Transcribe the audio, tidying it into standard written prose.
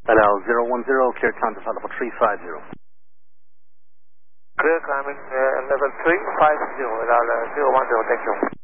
Hello, 010, clear time to flight level 350. Clear climbing level 350, Allow 010, thank you.